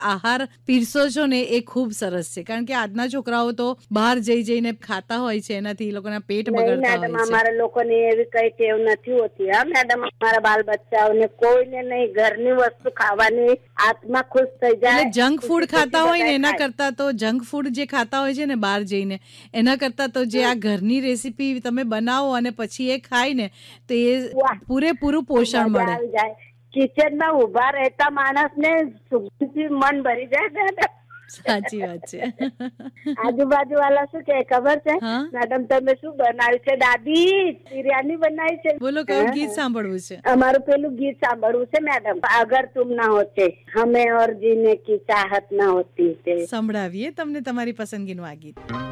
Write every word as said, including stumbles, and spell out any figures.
આહાર પીરસો છો ને એ ખૂબ સરસ છે, કારણ કે આજના છોકરાઓ તો બહાર જઈ જઈને ખાતા હોય છે, એનાથી એ લોકોના પેટ બગડતા હોય છે. અમારા લોકોને એવી કઈ ટેવ નથી હોતી. હા મેડમ, અમારા બાલ બચ્ચાઓને કોઈને નહીં, ઘરની વસ્તુ ખાવાની, આત્મા ખુશ થઈ જાય. એટલે જંક ફૂડ ખાતા હોય ને એના કરતા તો જંક ફૂડ જે ખાતા હોય છે ને બહાર જઈને, એના કરતા તો જે આ ઘરની રેસીપી તમે બનાવો અને પછી એ ખાય ને તો એ પૂરેપૂરું પોષણ મળે. કિચન માં ઉભા રહેતા માણસ ને સુગંધથી મન ભરી જાય. સાચી વાત છે. આજુબાજુ વાળા શું કે ખબર છે, મેડમ તમે શું બનાવ્યું છે? દાદી બિરયાની બનાવી છે. બોલો, કયું ગીત સાંભળવું છે? અમારું પેલું ગીત સાંભળવું છે મેડમ, અગર તુમ ના હોતે હમે ઓર જીને કી ચાહત ના હોતી. સંભળાવીએ તમને તમારી પસંદગીનું આ ગીત.